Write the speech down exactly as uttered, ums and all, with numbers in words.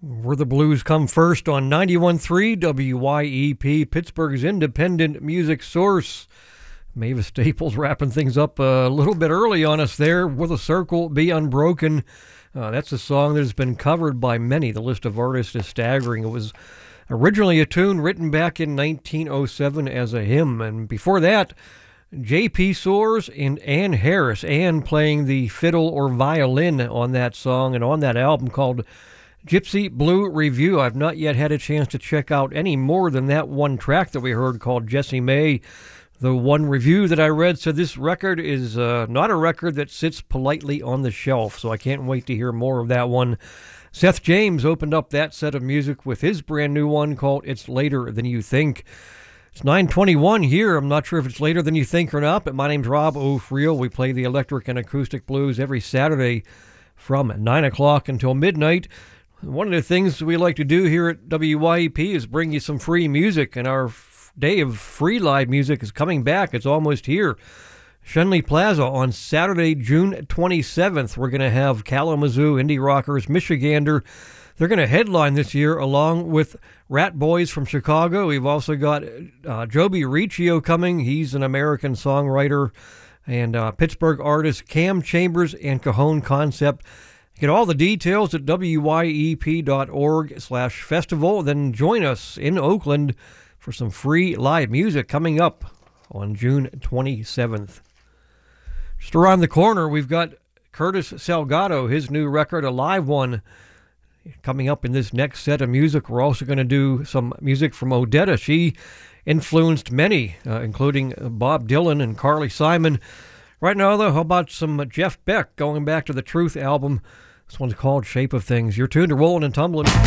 Where the Blues Come First on ninety-one point three W Y E P, Pittsburgh's independent music source. Mavis Staples wrapping things up a little bit early on us there. Will the Circle Be Unbroken? Uh, that's a song that has been covered by many. The list of artists is staggering. It was originally a tune written back in nineteen oh seven as a hymn. And before that, J P Soares and Ann Harris. Ann playing the fiddle or violin on that song and on that album called Gypsy Blue Review. I've not yet had a chance to check out any more than that one track that we heard called Jessie May. The one review that I read said this record is uh, not a record that sits politely on the shelf, so I can't wait to hear more of that one. Seth James opened up that set of music with his brand new one called It's Later Than You Think. It's nine twenty-one here. I'm not sure if it's later than you think or not, but my name's Rob O'Friel. We play the electric and acoustic blues every Saturday from nine o'clock until midnight. One of the things we like to do here at W Y E P is bring you some free music, and our f- day of free live music is coming back. It's almost here. Shenley Plaza on Saturday, June twenty-seventh. We're going to have Kalamazoo Indie Rockers, Michigander. They're going to headline this year along with Rat Boys from Chicago. We've also got uh, Joby Riccio coming. He's an American songwriter, and uh, Pittsburgh artist Cam Chambers and Cajon Concept. Get all the details at W Y E P dot org slash festival. Then join us in Oakland for some free live music coming up on June twenty-seventh. Just around the corner, we've got Curtis Salgado, his new record, a live one, coming up in this next set of music. We're also going to do some music from Odetta. She influenced many, uh, including Bob Dylan and Carly Simon. Right now, though, how about some Jeff Beck going back to the Truth album? This one's called Shape of Things. You're tuned to Rollin' and Tumblin'.